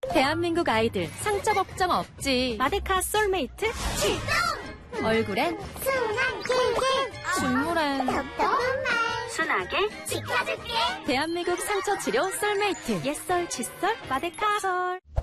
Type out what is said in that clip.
대한민국 아이들 상처 걱정 없지. 마데카 솔메이트 출동! 얼굴엔 순한 킬킬 식물엔 덕덕한 말 순하게 지켜줄게. 대한민국 상처 치료 솔메이트. 옛설 칫솔 마데카 솔